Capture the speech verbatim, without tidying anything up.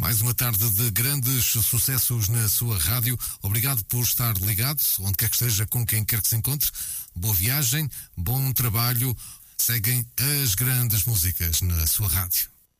Mais uma tarde de grandes sucessos na sua rádio. Obrigado por estar ligado, onde quer que esteja, com quem quer que se encontre. Boa viagem, bom trabalho. Seguem as grandes músicas na sua rádio.